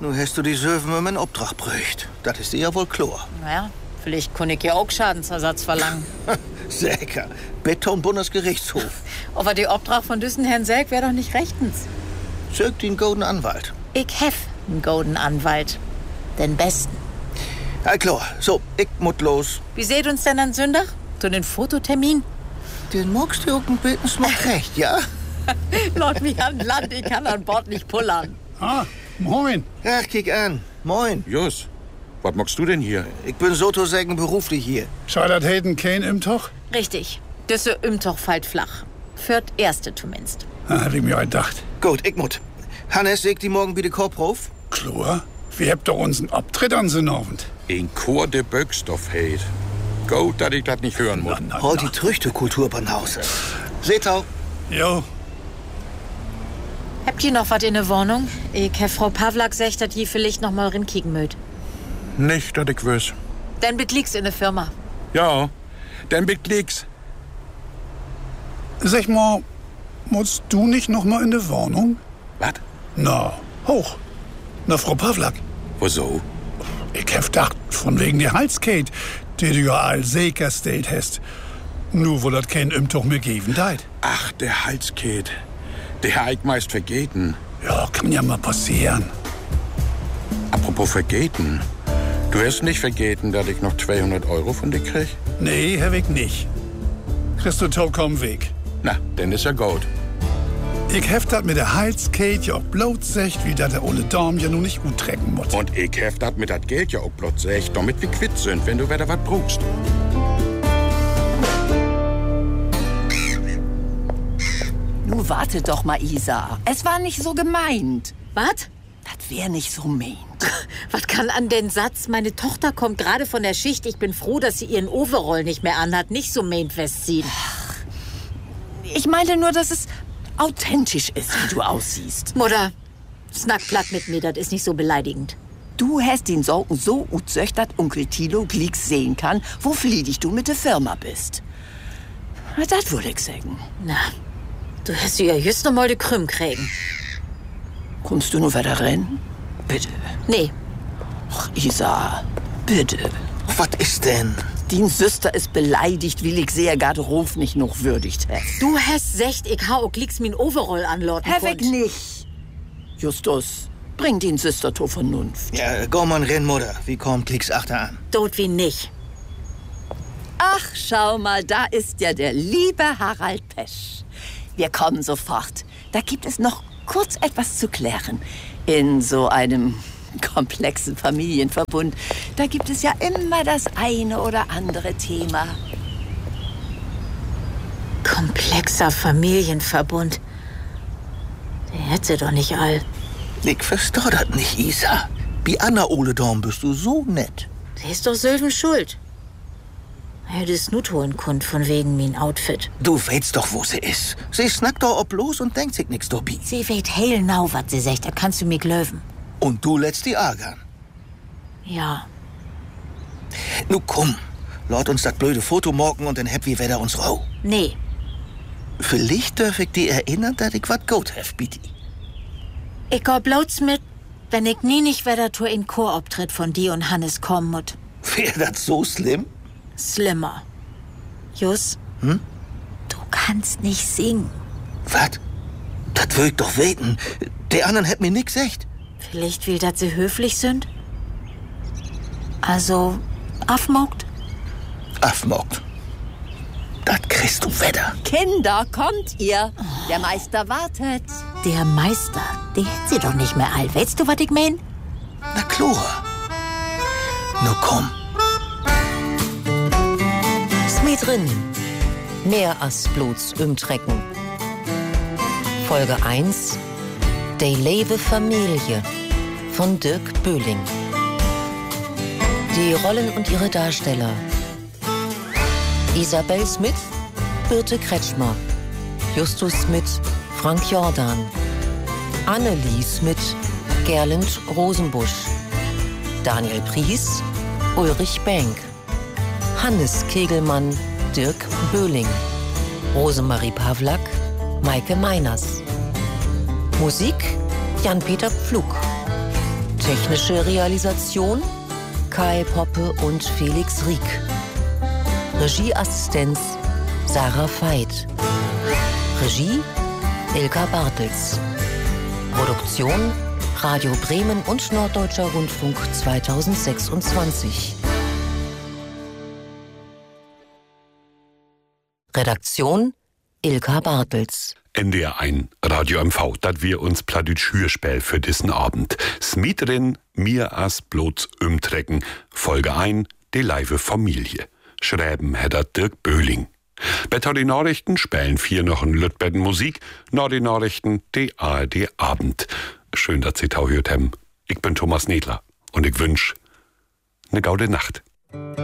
Nun hast du die Söwen um einen Obtrag brücht. Das ist dir ja wohl klar. Naja, vielleicht kann ich ja auch Schadensersatz verlangen. Säker. Beton-Bundesgerichtshof. Aber die Obtrag von düssen Herrn Selk wäre doch nicht rechtens. Zög den golden Anwalt. Ich hef einen golden Anwalt. Den besten. Ja, klar. So, ich muss los. Wie seht uns denn an Sonntag? Zu den Fototermin? Den magst du auch ein bisschen noch recht, ja? Laut mich an Land, ich kann an Bord nicht pullern. Ah, moin. Ach, kick an. Moin. Jus, was magst du denn hier? Ich bin sozusagen beruflich hier. Scheitert Hayden kein Imtoch? Richtig. Düsse Imtoch fällt flach. Führt erste zumindest. Hab ich mir gedacht. Gut, ich muss. Hannes, sägt die morgen wieder Korb rauf? Klar, wir habt doch unseren Abtritt an den Abend. Ein Chor de Böckstoff heit. Gut, dass ich das nicht hören muss. Hol die Trüchtekultur beim Hause. Seht auch. Jo. Habt ihr noch was in der Wohnung? Ich hab Frau Pawlak gesagt, dass ihr vielleicht noch mal rinkicken mögt. Nicht, dass ich wüs. Dann liegt's in der Firma. Ja, dann liegt's. Sag mal, musst du nicht noch mal in der Wohnung? Was? Na, hoch. Na, Frau Pawlak. Wieso? Ich hab gedacht, von wegen der Halskate, die du ja als Säker steht hast. Nur, wo das kein Imtoch mehr geben deit. Ach, der Halsket. Der hab ich meist vergeten. Ja, kann ja mal passieren. Apropos vergeten. Du hast nicht vergeten, dass ich noch 200 Euro von dir krieg? Nee, hab ich nicht. Kriegst du vollkommen weg. Na, dann ist ja gut. Ich hef dat mit der Halskate ja auch bloß secht, wie dat der Ole Dorm ja nun nicht gut trecken muss. Und ich hef dat mit dat Geld ja auch bloß echt, damit wir quitt sind, wenn du wieder was brauchst. Nun warte doch mal, Isa. Es war nicht so gemeint. Was? Das wär nicht so meint. Was kann an den Satz? Meine Tochter kommt gerade von der Schicht. Ich bin froh, dass sie ihren Overall nicht mehr anhat. Nicht so main festziehen. Ich meinte nur, dass es authentisch ist, wie du aussiehst. Mutter, snack platt mit mir, das ist nicht so beleidigend. Du hast den Sorgen so utzöcht, dass Onkel Tilo glicks sehen kann, wo fliedig du mit der Firma bist. Das würde ich sagen. Na, du hast ja just noch mal die Krüm kriegen. Kommst du nur weiter rennen? Bitte. Nee. Ach, Isa, bitte. Was ist denn? Din Süster ist beleidigt, weil ich sehr Garderob nicht noch würdigt hef. Du hast secht, ich hau auch glicks min Overall anloten Hef ich nicht. Justus, bring den Süster zur Vernunft. Ja, go man renn, Mutter. Wie kommt Klicks Achter an? Tot wie nicht. Ach, schau mal, da ist ja der liebe Harald Pesch. Wir kommen sofort. Da gibt es noch kurz etwas zu klären. In so einem komplexen Familienverbund, da gibt es ja immer das eine oder andere Thema. Komplexer Familienverbund. Der hätte doch nicht all. Ich versteh das nicht, Isa. Wie Anna Ole Dorn bist du so nett. Der ist doch Sölven schuld. Er hätte es nur holen kund von wegen mein Outfit. Du weißt doch, wo sie ist. Sie snackt doch ob los und denkt sich nix dabei. Sie weht hellnau, was sie sagt, da kannst du mir glöwen. Und du lässt die ärgern. Ja. Nu komm, laut uns das blöde Foto morgen und dann hab wir wieder uns Rau. Nee. Vielleicht darf ich dir erinnern, dass ich wat gut hef, bitte. Ich geh bloß mit, wenn ich nie nicht wieder zu in Chor-Auftritt von dir und Hannes kommen muss. Wär das so schlimm? Slimmer. Jus? Hm? Du kannst nicht singen. Was? Das will ich doch weten. Der anderen hätt mir nix gesagt. Vielleicht will, dass sie höflich sind? Also, afmogt? Afmogt. Das kriegst du wieder. Kinder, kommt ihr. Der Meister wartet. Der Meister, der hat sie doch nicht mehr all. Weißt du, was ich mein? Na klar. Nu komm. Smee drin. Mehr als bloß Trecken. Folge 1. Die lebe Familie von Dirk Böhling. Die Rollen und ihre Darsteller: Isabel Smith, Birte Kretschmer, Justus Smith, Frank Jordan, Annelie Smith, Gerlend Rosenbusch, Daniel Pries, Ulrich Benck, Hannes Kegelmann, Dirk Böhling, Rosemarie Pawlak, Maike Meiners. Musik Jan-Peter Pflug. Technische Realisation Kai Poppe und Felix Rieck. Regieassistenz Sarah Veit. Regie Ilka Bartels. Produktion Radio Bremen und Norddeutscher Rundfunk 2026. Redaktion Ilka Bartels. NDR1 Radio MV, dat wir uns Plattdeutsch Hörspiel für diesen Abend. Smietrin, mir as bloß umtrecken. Folge 1, die leive Familie. Schreiben hätte Dirk Böhling. Bei die Nachrichten spielen 4 noch ein Lütbetten Musik. Nach den Nachrichten die ARD Abend. Schön, dass Sie tau hört haben. Ich bin Thomas Nedler und ich wünsch eine gaude Nacht.